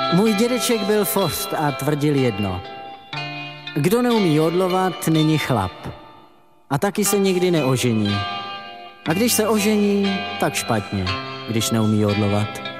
Můj dědeček byl forst a tvrdil jedno. Kdo neumí jodlovat, není chlap. A taky se nikdy neožení. A když se ožení, tak špatně, když neumí jodlovat.